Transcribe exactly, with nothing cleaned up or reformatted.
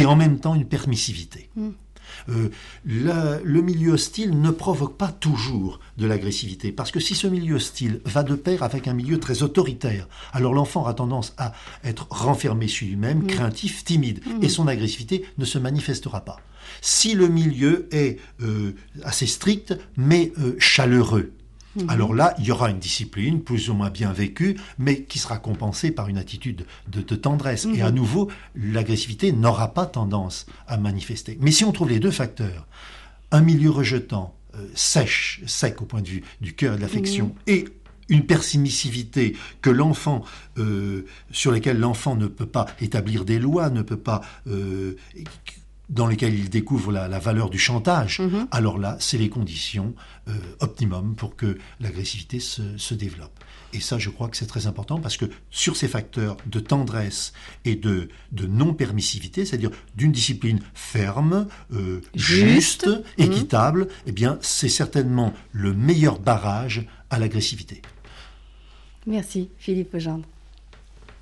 en même temps une permissivité. Mmh. Euh, le, le milieu hostile ne provoque pas toujours de l'agressivité, parce que si ce milieu hostile va de pair avec un milieu très autoritaire, alors l'enfant aura tendance à être renfermé sur lui-même, mmh. craintif, timide, mmh. et son agressivité ne se manifestera pas. Si le milieu est euh, assez strict, mais euh, chaleureux, Mmh. alors là, il y aura une discipline plus ou moins bien vécue, mais qui sera compensée par une attitude de, de tendresse. Mmh. Et à nouveau, l'agressivité n'aura pas tendance à manifester. Mais si on trouve les deux facteurs, un milieu rejetant, euh, sèche, sec au point de vue du cœur et de l'affection, mmh. et une permissivité que l'enfant, euh, sur lesquelles l'enfant ne peut pas établir des lois, ne peut pas... Euh, dans lesquels il découvre la, la valeur du chantage, mmh. alors là, c'est les conditions euh, optimum pour que l'agressivité se, se développe. Et ça, je crois que c'est très important, parce que sur ces facteurs de tendresse et de, de non-permissivité, c'est-à-dire d'une discipline ferme, euh, juste, juste équitable, mmh. eh bien, c'est certainement le meilleur barrage à l'agressivité. Merci, Philippe Gendre.